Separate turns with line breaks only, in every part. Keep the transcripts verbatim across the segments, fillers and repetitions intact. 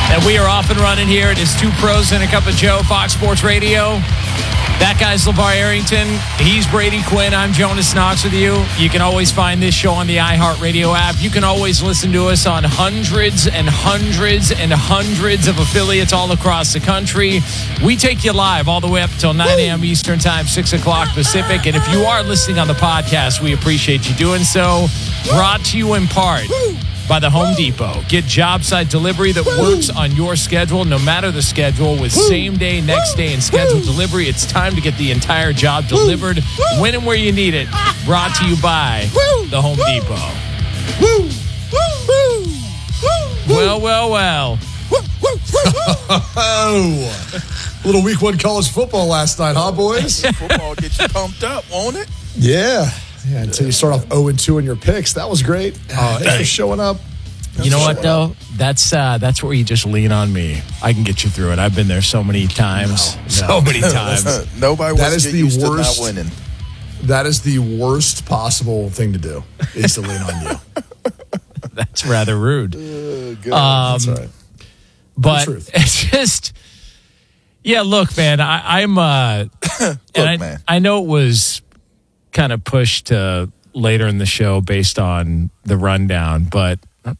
And we are off and running here. It is Two Pros and a Cup of Joe, Fox Sports Radio. That guy's LeVar Arrington. He's Brady Quinn. I'm Jonas Knox with you. You can always find this show on the iHeartRadio app. You can always listen to us on hundreds and hundreds and hundreds of affiliates all across the country. We take you live all the way up until nine a.m. Eastern Time, six o'clock Pacific. And if you are listening on the podcast, we appreciate you doing so. Brought to you in part by the Home Depot. Get job site delivery that works on your schedule, no matter the schedule, with same day, next day, and scheduled delivery. It's time to get the entire job delivered when and where you need it. Brought to you by the Home Depot. Well, well, well.
Oh, a little week one college football last night, huh, boys?
Football gets you pumped up, won't it?
Yeah. Yeah, until you start off oh and two in your picks. That was great. Uh, thanks for showing up.
You know what, though? That's uh, that's where you just lean on me. I can get you through it. I've been there so many times. No, no. So many times.
Nobody
that
wants
is
to get
the
used
worst,
to not winning.
That is the worst possible thing to do, is to lean on you.
That's rather rude.
Uh, good.
Um,
That's right.
But it's just, yeah, look, man, I, I'm, uh,
look,
and I,
man.
I know it was kind of pushed to later in the show based on the rundown, but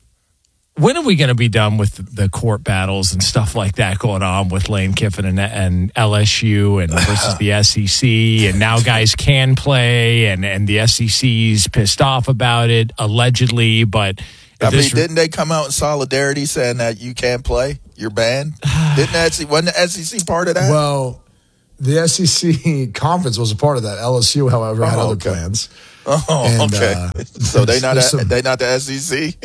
when are we going to be done with the court battles and stuff like that going on with Lane Kiffin and, and L S U and versus the S E C, and now guys can play, and, and the S E C's pissed off about it, allegedly, but...
I mean, didn't they come out in solidarity saying that you can't play? You're banned? Didn't that, wasn't the S E C part of that?
Well, the S E C conference was a part of that. L S U, however, had
oh,
other
okay.
plans.
Oh,
and,
okay.
Uh,
so they not a,
some,
they not the S E C?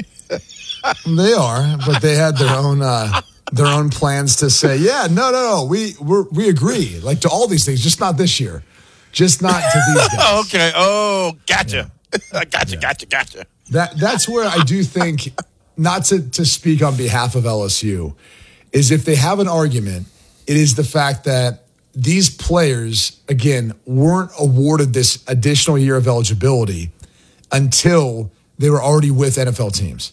They are, but they had their own uh, their own plans to say, yeah, no, no, no, we we're, we agree, like to all these things, just not this year, just not to these guys.
Okay. Oh, gotcha.
Yeah.
gotcha,
yeah.
gotcha, gotcha.
That that's where I do think, not to to speak on behalf of L S U, is if they have an argument, it is the fact that these players, again, weren't awarded this additional year of eligibility until they were already with N F L teams.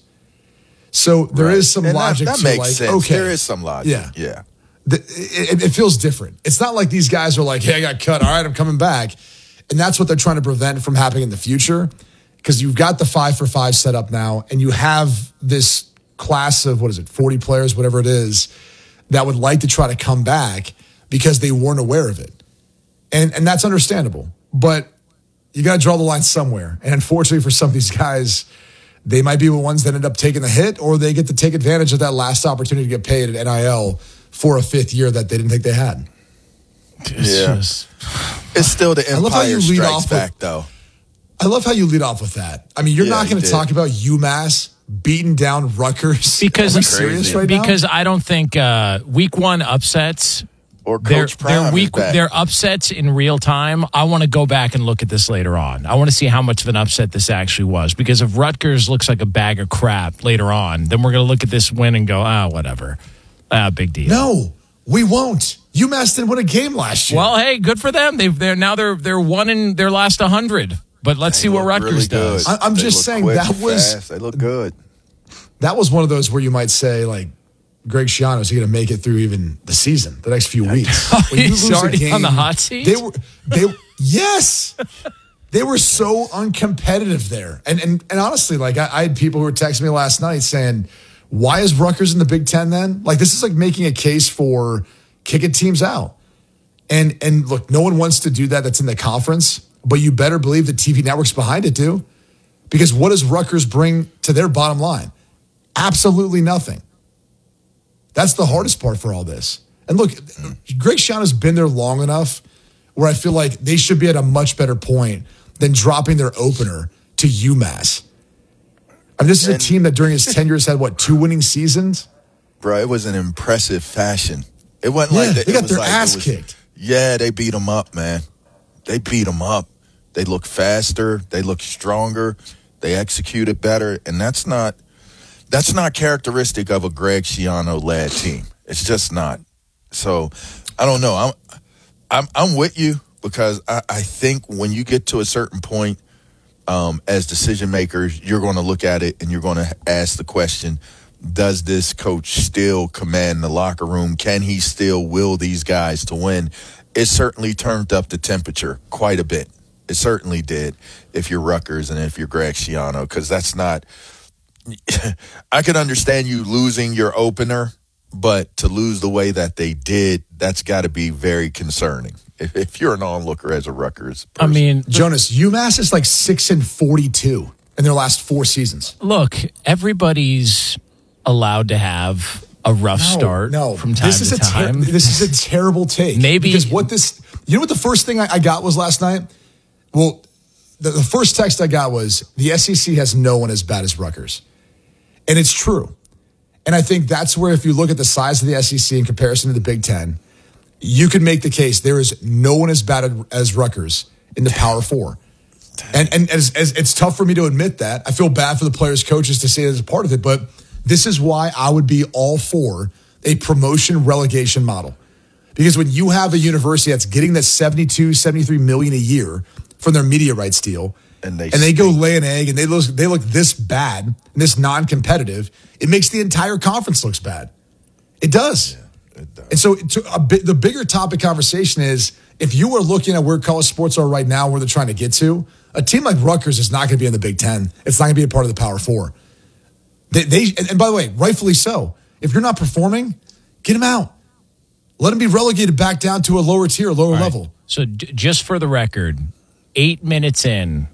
So there
right.
is some
and
logic
that, that
to
makes
like,
sense.
okay.
There is some logic.
Yeah.
Yeah.
The, it, it feels different. It's not like these guys are like, hey, I got cut. All right, I'm coming back. And that's what they're trying to prevent from happening in the future, because you've got the five for five set up now, and you have this class of, what is it, forty players, whatever it is, that would like to try to come back because they weren't aware of it. And and that's understandable. But you got to draw the line somewhere. And unfortunately for some of these guys, they might be the ones that end up taking the hit, or they get to take advantage of that last opportunity to get paid at N I L for a fifth year that they didn't think they had.
It's
yeah.
just...
It's still the
I love how you
Empire
lead
Strikes
off
Back,
with,
though.
I love how you lead off with that. I mean, you're
Yeah,
not going
you
to
did.
talk about UMass beating down Rutgers.
Because
Are we
it's
serious
crazy.
right now?
Because I don't think uh, week one upsets...
Or
They're,
Coach Prime
they're weak.
is back.
They're upsets in real time. I want to go back and look at this later on. I want to see how much of an upset this actually was. Because if Rutgers looks like a bag of crap later on, then we're going to look at this win and go, ah, whatever. Ah, big deal.
No, we won't. UMass didn't win a game last year.
Well, hey, good for them. They've they're now they're they're one in their last one hundred. But let's
They
see what
look
Rutgers
really
does.
good.
I- I'm
They
just
look
saying
quick
that
and
was-
fast. They look good.
that was one of those where you might say, like, Greg Schiano, is he going to make it through even the season, the next few weeks? When you
He's
lose a
already
game,
on the hot seat?
They were, they, yes, they were so uncompetitive there. And and and honestly, like I, I had people who were texting me last night saying, "Why is Rutgers in the Big Ten then?" Like this is like making a case for kicking teams out. And and look, no one wants to do that. That's in the conference, but you better believe the T V networks behind it do, because what does Rutgers bring to their bottom line? Absolutely nothing. That's the hardest part for all this. And look, Greg Schiano has been there long enough where I feel like they should be at a much better point than dropping their opener to UMass. I mean, this is a
And-
team that during his tenure has had, what, two winning seasons?
Bro, it was an impressive fashion. It wasn't
Yeah,
like that.
they
it
got
was
their
like it
ass
was-
kicked.
Yeah, they beat them up, man. They beat them up. They look faster. They look stronger. They executed better, and that's not that's not characteristic of a Greg Schiano led team. It's just not. So I don't know. I'm I'm I'm with you because I, I think when you get to a certain point, um, as decision makers, you're going to look at it and you're going to ask the question: does this coach still command the locker room? Can he still will these guys to win? It certainly turned up the temperature quite a bit. It certainly did if you're Rutgers and if you're Greg Schiano, because that's not – I can understand you losing your opener, but to lose the way that they did, that's got to be very concerning if, if you're an onlooker as a Rutgers person.
I mean,
Jonas, UMass is like six and forty-two in their last four seasons.
look, everybody's allowed to have a rough
No,
start
no.
from time
this is
to
a ter-
time.
this is a terrible take.
Maybe-
because what this, you know what the first thing I, I got was last night? Well, the, the first text I got was the S E C has no one as bad as Rutgers, and it's true. And I think that's where, if you look at the size of the S E C in comparison to the Big Ten, you could make the case there is no one as bad as Rutgers in the Power Four. And and as, as it's tough for me to admit that. I feel bad for the players' coaches to say it as a part of it, but this is why I would be all for a promotion relegation model. Because when you have a university that's getting that seventy-two, seventy-three million a year from their media rights deal,
And they
and they go
stink.
lay an egg and they look, they look this bad and this non-competitive, it makes the entire conference looks bad. It does.
Yeah, it does.
And so to a bit, the bigger topic conversation is, if you are looking at where college sports are right now, where they're trying to get to, a team like Rutgers is not going to be in the Big Ten. It's not going to be a part of the Power Four. They, they and, and by the way, rightfully so. If you're not performing, get them out. Let them be relegated back down to a lower tier, lower
All right.
level.
So d- just for the record, eight minutes in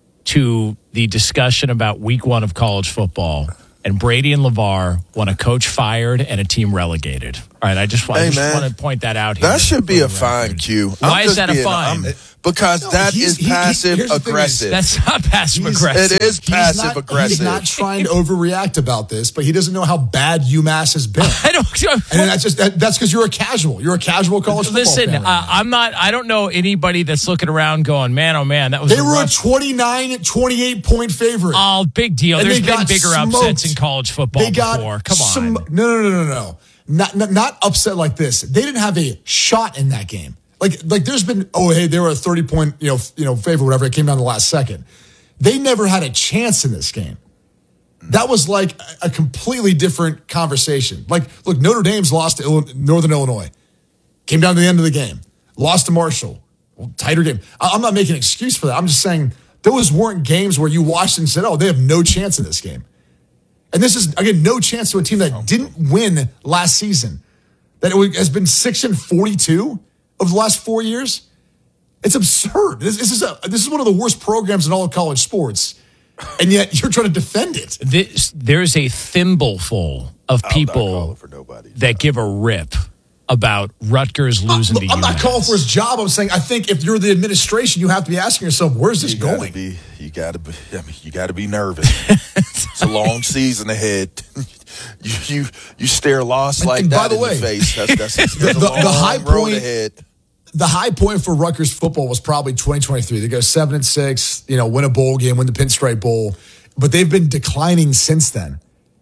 to the discussion about week one of college football, and Brady and LeVar want a coach fired and a team relegated. All right, I just, I
Hey,
just
man.
want to point that out here.
That should be
for
a
the
fine,
record.
Q.
Why
I'm
is
just
that a
being-
fine?
I'm- Because
No,
that
he's-
is
he- he-
passive
here's the thing is-
aggressive.
That's not passive
He's-
aggressive.
It is
He's
passive
not,
aggressive.
He's not trying to overreact about this, but he doesn't know how bad UMass has been.
I don't.
And that's just that, that's because you're a casual. You're a casual college football
Listen,
fan.
uh,
right now.
I'm not. I don't know anybody that's looking around going, "Man, oh man, that was
They
a
were a
rough."
twenty-nine, twenty-eight point favorite.
Oh, big deal.
And
There's
they
been
got
bigger
smoked.
upsets in college football
They got
before. Come on.
some- no, no, no, no, no. Not, not not upset like this. They didn't have a shot in that game. Like like there's been oh hey they were a thirty point you know f- you know favor whatever, it came down to the last second. They never had a chance in this game. That was like a, a completely different conversation. Like look, Notre Dame's lost to Ill- Northern Illinois. Came down to the end of the game. Lost to Marshall. Well, tighter game. I, I'm not making an excuse for that. I'm just saying those weren't games where you watched and said, oh, they have no chance in this game. And this is, again, no chance to a team that didn't win last season. That it has been six and forty-two over the last four years. It's absurd. This, this is a this is one of the worst programs in all of college sports, and yet you're trying to defend it.
This, there's a thimbleful of
I'm not
people
calling for nobody.
that give a rip about Rutgers losing
Look,
to
I'm not
UMass.
calling for his job. I'm saying I think if you're the administration, you have to be asking yourself, where's this
You gotta
going?
be, you gotta be. I mean, you gotta be nervous. It's a long season ahead. you you you stare loss like
and by
that
the
in
way,
the face. That's, that's, that's
the-
a
the
long
high
road
point-
ahead.
The high point for Rutgers football was probably twenty twenty-three. They go seven and six, you know, win a bowl game, win the Pinstripe Bowl, but they've been declining since then.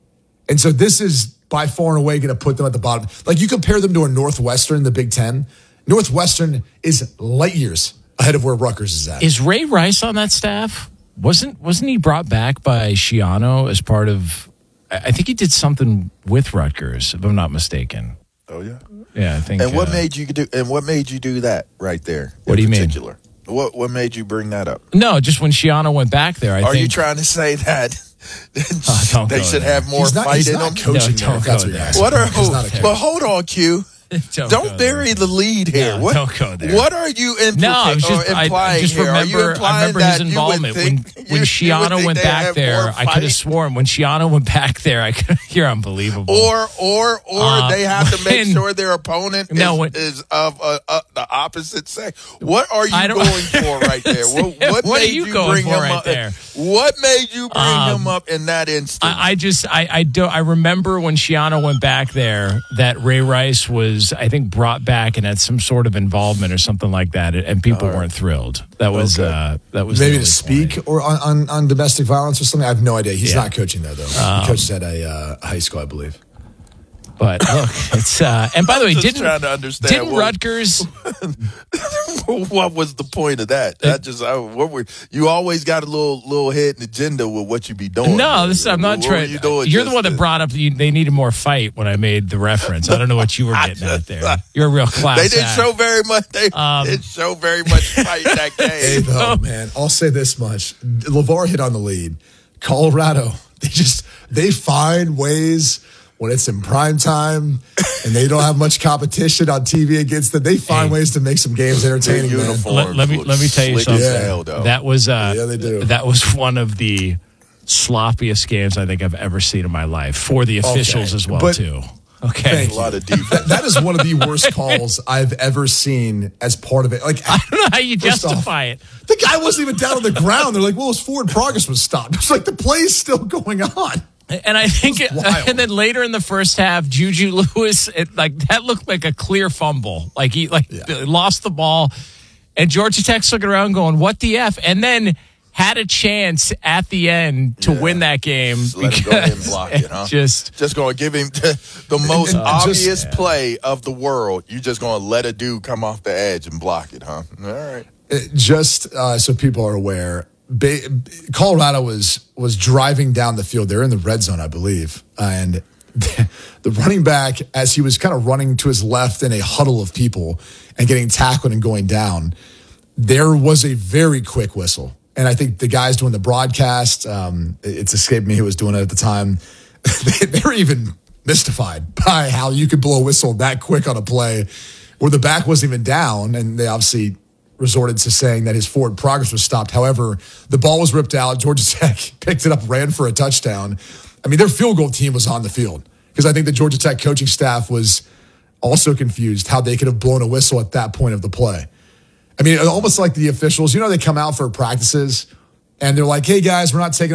And so this is by far and away going to put them at the bottom. Like you compare them to a Northwestern, the Big Ten. Northwestern is light years ahead of where Rutgers is at.
Is Ray Rice on that staff? Wasn't wasn't he brought back by Schiano as part of? I I think he did something with Rutgers, if I'm not mistaken.
Oh yeah.
Yeah, I think.
And what
uh,
made you do? And what made you do that right there?
What
in
do you mean?
particular? What what made you bring that up?
No, just when Schiano went back there. I
Are
think,
you trying to say that
don't
they
go
should
there.
have more
He's not,
fight
he's
in
not
them?
coaching
No,
there,
don't
if that's
go
what you're
there.
asking.
What are?
He's not a coach.
But hold on, Q.
Don't
Don't
go
bury the lead here.
No,
what,
don't go there.
What are you implying?
No, I was just, I,
implying
I just
here? Are you
remember, I
implying
remember his
that you would
involvement when
think-
when
you- you would
Schiano
think
went
they
back
have
there.
more
I could have
fight?
sworn when Schiano went back there, I could. You're unbelievable.
Or or or
Uh,
they have to make
when-
sure their opponent
No,
is,
when-
is of uh, uh, the opposite sex. What are you
I don't-
going for right there? What, what
What are
made
you
you,
going
bring
for
him
right
up?
there?
What made you bring
Um,
him up in that instance?
I, I just I I do I remember when Schiano went back there that Ray Rice was I think brought back and had some sort of involvement or something like that, and people weren't thrilled. That was
Okay.
uh, that was
Maybe
the
to
only
speak
point.
or on, on, on domestic violence or something. I have no idea. He's
Yeah.
not coaching there, though. he coaches at a uh, high school, I believe.
But look, it's uh, and by the way,
just
didn't
trying to understand
didn't
what,
Rutgers?
what was the point of that? That just I, what were you always got a little little hidden agenda with what you be doing?
No, this I'm not
what
trying.
You doing
You're the one that
to,
brought up you, they needed more fight when I made the reference. I don't know what you were getting
just,
at there. You're a real class.
They didn't
act.
show very much. They
Um,
didn't show very much fight in that
Hey,
game.
though, man, I'll say this much: LeVar hit on the lead. Colorado, they just they find ways when it's in prime time and they don't have much competition on T V against them. They find
Hey.
ways to make some games entertaining.
Their
Man.
uniforms
Let, let me
look
let me tell you
slick
something.
as hell, though.
That was uh,
Yeah, they do.
That was one of the sloppiest games I think I've ever seen in my life for the officials
Okay,
as well
but-
too. Okay,
Thank
a lot of defense.
That is one of the worst calls I've ever seen as part of it. Like,
I don't know how you
First off,
justify it.
the guy wasn't even down on the ground. They're like, well, his forward progress was stopped. It's like the play's still going on.
And I think,
It was wild.
and then later in the first half, Juju Lewis, it, like that looked like a clear fumble. Like he like
Yeah.
lost the ball, and Georgia Tech's looking around going, "What the f?" And then had a chance at the end to
Yeah.
win that game.
Just let him go ahead and block it, huh?
Just
Just going to give him the most
and just-
obvious
yeah.
play of the world. You just going to let a dude come off the edge and block it, huh? All right.
It- just uh, so people are aware, ba- Colorado was was driving down the field. They're in the red zone, I believe, and the running back, as he was kind of running to his left in a huddle of people and getting tackled and going down, there was a very quick whistle. And I think the guys doing the broadcast, um, it's escaped me who was doing it at the time. they, they were even mystified by how you could blow a whistle that quick on a play where the back wasn't even down. And they obviously resorted to saying that his forward progress was stopped. However, the ball was ripped out. Georgia Tech picked it up, ran for a touchdown. I mean, their field goal team was on the field because I think the Georgia Tech coaching staff was also confused how they could have blown a whistle at that point of the play. I mean, almost like the officials, you know, they come out for practices and they're like, hey, guys, we're not taking